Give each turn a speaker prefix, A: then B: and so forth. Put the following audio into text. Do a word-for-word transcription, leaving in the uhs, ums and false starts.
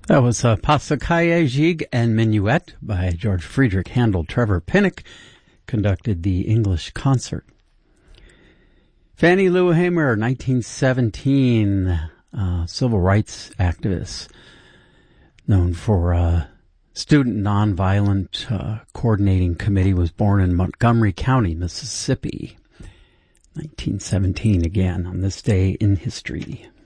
A: That was uh, Passacaglia Gigue and Minuet by George Friedrich Handel. Trevor Pinnock conducted the English concert. Fannie Lou Hamer, nineteen seventeen, uh, civil rights activist, known for uh, Student Nonviolent uh, Coordinating Committee, was born in Montgomery County, Mississippi. nineteen seventeen again, on this day in history.